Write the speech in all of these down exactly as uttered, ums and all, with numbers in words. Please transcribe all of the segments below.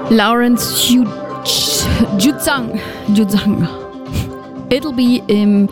Lawrence Juzang. Juzang. It'll be im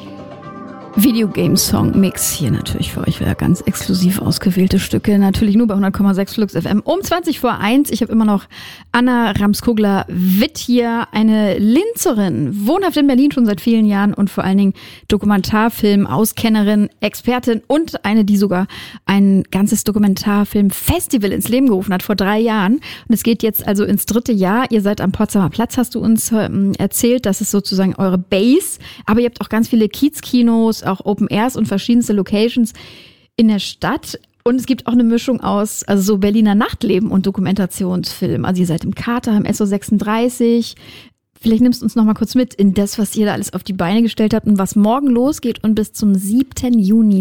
Videogame-Song-Mix. Hier natürlich für euch wieder ganz exklusiv ausgewählte Stücke. Natürlich nur bei hundert Komma sechs Flux F M. Um zwanzig vor eins. Ich habe immer noch Anna Ramskogler-Witt hier. Eine Linzerin. Wohnhaft in Berlin schon seit vielen Jahren und vor allen Dingen Dokumentarfilm-Auskennerin, Expertin und eine, die sogar ein ganzes Dokumentarfilm-Festival ins Leben gerufen hat vor drei Jahren. Und es geht jetzt also ins dritte Jahr. Ihr seid am Potsdamer Platz, hast du uns ähm, erzählt. Das ist sozusagen eure Base. Aber ihr habt auch ganz viele Kiezkinos, auch Open Airs und verschiedenste Locations in der Stadt. Und es gibt auch eine Mischung aus, also so Berliner Nachtleben und Dokumentationsfilm. Also ihr seid im Kater, im S O sechsunddreißig. Vielleicht nimmst du uns noch mal kurz mit in das, was ihr da alles auf die Beine gestellt habt und was morgen losgeht und bis zum siebten Juni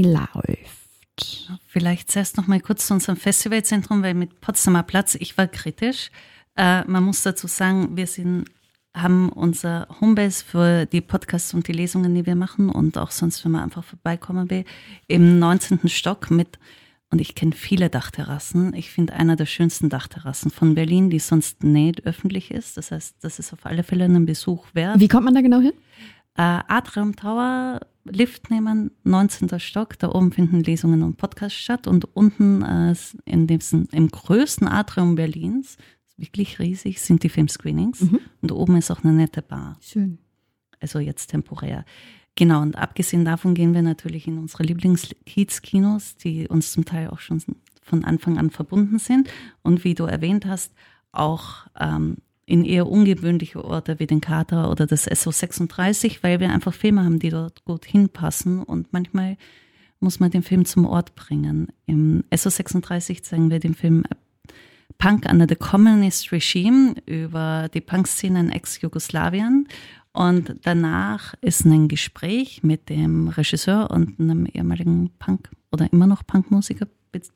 läuft. Vielleicht zuerst noch mal kurz zu unserem Festivalzentrum, weil mit Potsdamer Platz, ich war kritisch. Äh, man muss dazu sagen, wir sind haben unser Homebase für die Podcasts und die Lesungen, die wir machen und auch sonst, wenn man einfach vorbeikommen will, im neunzehnten Stock mit, und ich kenne viele Dachterrassen. Ich finde einer der schönsten Dachterrassen von Berlin, die sonst nicht öffentlich ist. Das heißt, das ist auf alle Fälle einen Besuch wert. Wie kommt man da genau hin? Äh, Atrium Tower, Lift nehmen, neunzehnten Stock. Da oben finden Lesungen und Podcasts statt und unten äh, in dem, im größten Atrium Berlins, wirklich riesig, sind die Filmscreenings. Mhm. Und oben ist auch eine nette Bar. Schön. Also jetzt temporär. Genau, und abgesehen davon gehen wir natürlich in unsere Lieblings-Kiez-Kinos, die uns zum Teil auch schon von Anfang an verbunden sind. Und wie du erwähnt hast, auch ähm, in eher ungewöhnliche Orte wie den Kater oder das S O sechsunddreißig, weil wir einfach Filme haben, die dort gut hinpassen. Und manchmal muss man den Film zum Ort bringen. Im S O sechsunddreißig zeigen wir den Film Punk under the Communist Regime über die Punkszene in Ex-Jugoslawien. Und danach ist ein Gespräch mit dem Regisseur und einem ehemaligen Punk- oder immer noch Punkmusiker.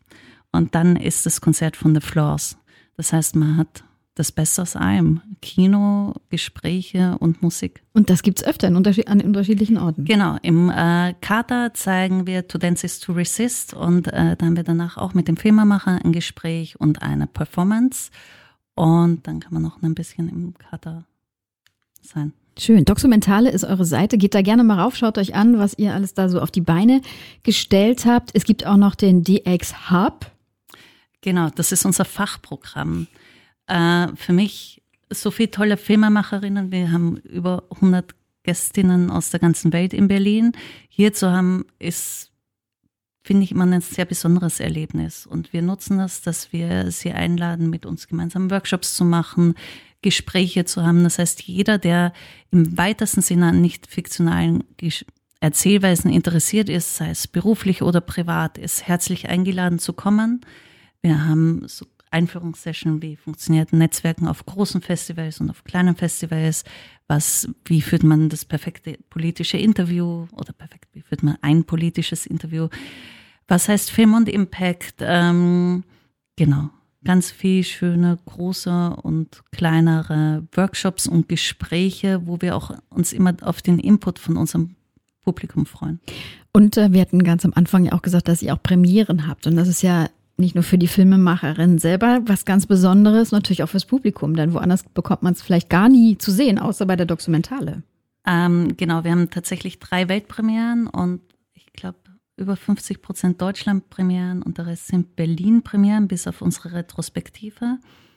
Und dann ist das Konzert von The Floors. Das heißt, man hat das Beste aus allem. Kino, Gespräche und Musik. Und das gibt's öfter in unterschied- an unterschiedlichen Orten. Genau. Im äh, Kater zeigen wir To Dance is to Resist und äh, da haben wir danach auch mit dem Filmemacher ein Gespräch und eine Performance. Und dann kann man noch ein bisschen im Kater sein. Schön. Dokumentale ist eure Seite. Geht da gerne mal rauf, schaut euch an, was ihr alles da so auf die Beine gestellt habt. Es gibt auch noch den D X Hub. Genau, das ist unser Fachprogramm. Äh, für mich so viele tolle Filmemacherinnen. Wir haben über hundert Gästinnen aus der ganzen Welt in Berlin. Hier zu haben, ist, finde ich, immer ein sehr besonderes Erlebnis. Und wir nutzen das, dass wir sie einladen, mit uns gemeinsam Workshops zu machen, Gespräche zu haben. Das heißt, jeder, der im weitesten Sinne an nicht fiktionalen Erzählweisen interessiert ist, sei es beruflich oder privat, ist herzlich eingeladen zu kommen. Wir haben so Einführungssession, wie funktioniert Netzwerken auf großen Festivals und auf kleinen Festivals, was, wie führt man das perfekte politische Interview oder perfekt, wie führt man ein politisches Interview, was heißt Film und Impact, ähm, genau, ganz viel schöne, große und kleinere Workshops und Gespräche, wo wir auch uns immer auf den Input von unserem Publikum freuen. Und äh, wir hatten ganz am Anfang ja auch gesagt, dass ihr auch Premieren habt und das ist ja nicht nur für die Filmemacherin selber was ganz Besonderes, natürlich auch fürs Publikum, denn woanders bekommt man es vielleicht gar nie zu sehen, außer bei der Dokumentale. Ähm, genau, wir haben tatsächlich drei Weltpremieren und ich glaube über fünfzig Prozent Deutschlandpremieren und der Rest sind Berlin-Premieren, bis auf unsere Retrospektive.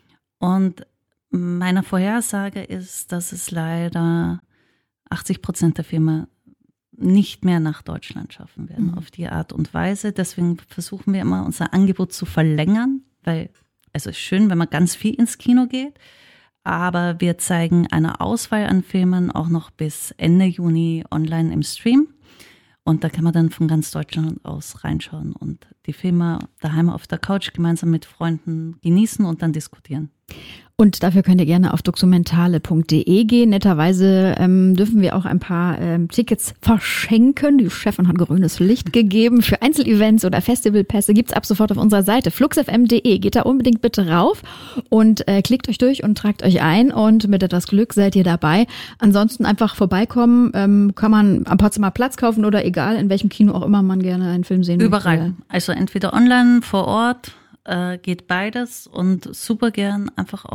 Und meine Vorhersage ist, dass es leider achtzig Prozent der Filme nicht mehr nach Deutschland schaffen werden, mhm. auf die Art und Weise. Deswegen versuchen wir immer, unser Angebot zu verlängern, weil also es ist schön, wenn man ganz viel ins Kino geht, aber wir zeigen eine Auswahl an Filmen auch noch bis Ende Juni online im Stream. Und da kann man dann von ganz Deutschland aus reinschauen und die Filme daheim auf der Couch gemeinsam mit Freunden genießen und dann diskutieren. Und dafür könnt ihr gerne auf dokumentale punkt de gehen. Netterweise ähm, dürfen wir auch ein paar ähm, Tickets verschenken. Die Chefin hat grünes Licht gegeben. Für Einzelevents oder Festivalpässe gibt's ab sofort auf unserer Seite flux f m punkt de. Geht da unbedingt bitte rauf und äh, klickt euch durch und tragt euch ein. Und mit etwas Glück seid ihr dabei. Ansonsten einfach vorbeikommen. Ähm, kann man am Potsdamer Platz kaufen oder egal, in welchem Kino auch immer man gerne einen Film sehen Überall. möchte. Also entweder online, vor Ort. Äh, geht beides und super gern einfach auch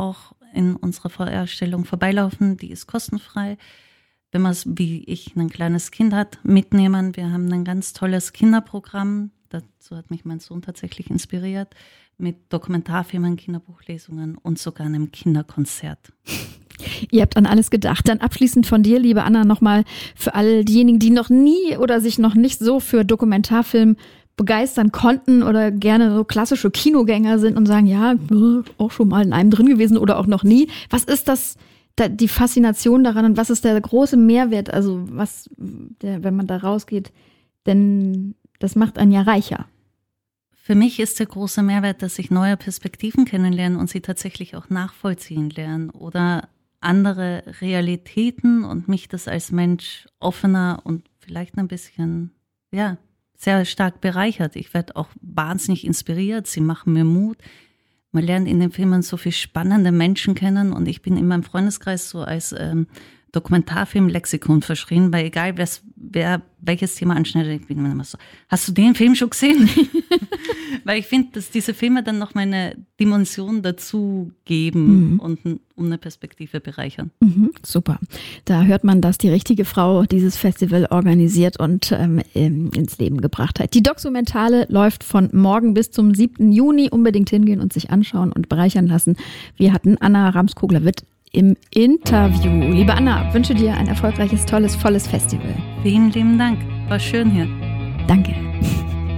in unserer Vorstellung vorbeilaufen, die ist kostenfrei. Wenn man, wie ich, ein kleines Kind hat, mitnehmen. Wir haben ein ganz tolles Kinderprogramm, dazu hat mich mein Sohn tatsächlich inspiriert, mit Dokumentarfilmen, Kinderbuchlesungen und sogar einem Kinderkonzert. Ihr habt an alles gedacht. Dann abschließend von dir, liebe Anna, nochmal für all diejenigen, die noch nie oder sich noch nicht so für Dokumentarfilm begeistern konnten oder gerne so klassische Kinogänger sind und sagen, ja, auch schon mal in einem drin gewesen oder auch noch nie. Was ist das, die Faszination daran und was ist der große Mehrwert, also was, der, wenn man da rausgeht, denn das macht einen ja reicher. Für mich ist der große Mehrwert, dass ich neue Perspektiven kennenlerne und sie tatsächlich auch nachvollziehen lerne oder andere Realitäten und mich das als Mensch offener und vielleicht ein bisschen, ja, sehr stark bereichert. Ich werde auch wahnsinnig inspiriert, sie machen mir Mut. Man lernt in den Filmen so viele spannende Menschen kennen und ich bin in meinem Freundeskreis so als ähm, Dokumentarfilm-Lexikon verschrien, weil egal wer welches Thema anschneidet, ich bin immer so, hast du den Film schon gesehen? Weil ich finde, dass diese Filme dann noch mal eine Dimension dazu geben mhm. und um eine Perspektive bereichern. Mhm, super. Da hört man, dass die richtige Frau dieses Festival organisiert und ähm, ins Leben gebracht hat. Die Dokumentale läuft von morgen bis zum siebten Juni. Unbedingt hingehen und sich anschauen und bereichern lassen. Wir hatten Anna Ramskogler-Witt im Interview. Liebe Anna, wünsche dir ein erfolgreiches, tolles, volles Festival. Vielen lieben Dank. War schön hier. Danke.